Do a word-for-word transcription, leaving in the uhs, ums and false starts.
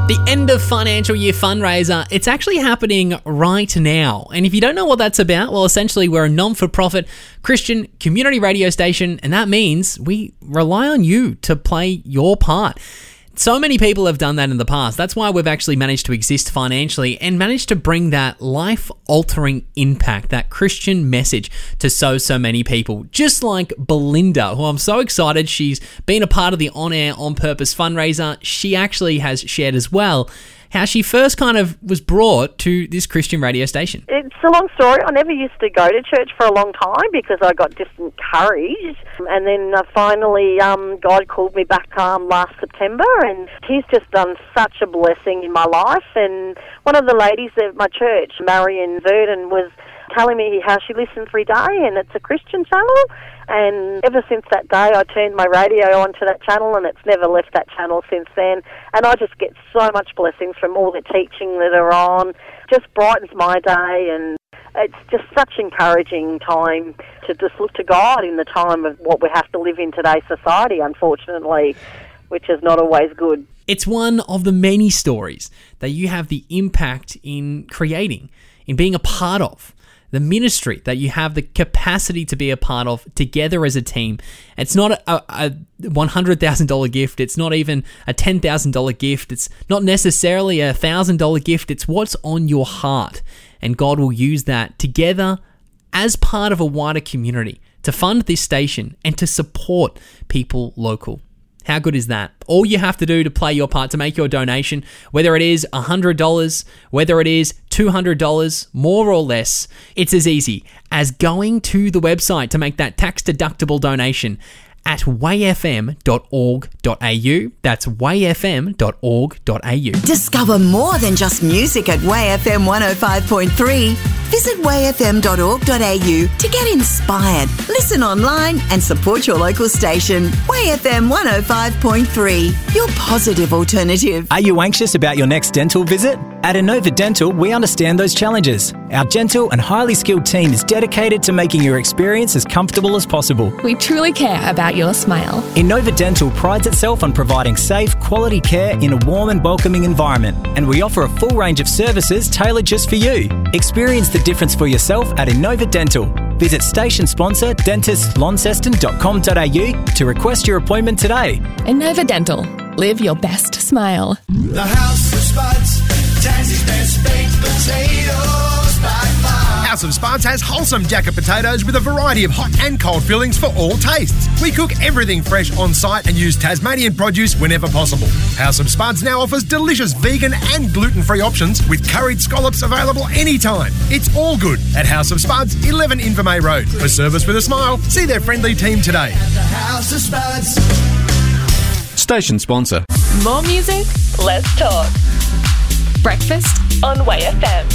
The end of financial year fundraiser, it's actually happening right now. And if you don't know what that's about, well, essentially we're a non-for-profit Christian community radio station, and that means we rely on you to play your part. So many people have done that in the past. That's why we've actually managed to exist financially and managed to bring that life-altering impact, that Christian message to so, so many people. Just like Belinda, who I'm so excited. She's been a part of the On Air On Purpose fundraiser. She actually has shared as well how she first kind of was brought to this Christian radio station. It's a long story. I never used to go to church for a long time because I got disencouraged. And then uh, finally um, God called me back um, last September, and he's just done such a blessing in my life. And one of the ladies at my church, Marion Verdon, was telling me how she listens every day, and it's a Christian channel. And ever since that day, I turned my radio onto that channel, and it's never left that channel since then. And I just get so much blessings from all the teaching that are on. Just brightens my day, and it's just such encouraging time to just look to God in the time of what we have to live in today's society, unfortunately, which is not always good. It's one of the many stories that you have the impact in creating, in being a part of. The ministry that you have the capacity to be a part of together as a team. It's not a, a one hundred thousand dollars gift. It's not even a ten thousand dollars gift. It's not necessarily a one thousand dollars gift. It's what's on your heart. And God will use that together as part of a wider community to fund this station and to support people local. How good is that? All you have to do to play your part, to make your donation, whether it is one hundred dollars, whether it is two hundred dollars, more or less, it's as easy as going to the website to make that tax-deductible donation at way f m dot org dot a u. That's way f m dot org dot a u. Discover more than just music at Way F M one oh five point three. Visit way f m dot org dot a u to get inspired, listen online and support your local station. Way F M one oh five point three, your positive alternative. Are you anxious about your next dental visit? At Inova Dental, we understand those challenges. Our gentle and highly skilled team is dedicated to making your experience as comfortable as possible. We truly care about your smile. Inova Dental prides itself on providing safe, quality care in a warm and welcoming environment, and we offer a full range of services tailored just for you. Experience the difference for yourself at Inova Dental. Visit station sponsor dentist launceston dot com dot a u to request your appointment today. Inova Dental. Live your best smile. The House of Spuds, Tassie's best baked potatoes by far. House of Spuds has wholesome jacket potatoes with a variety of hot and cold fillings for all tastes. We cook everything fresh on site and use Tasmanian produce whenever possible. House of Spuds now offers delicious vegan and gluten-free options with curried scallops available anytime. It's all good at House of Spuds, eleven Invermay Road. For service with a smile, see their friendly team today. At the House of Spuds. Station sponsor. More music, less talk. Breakfast on Way F M.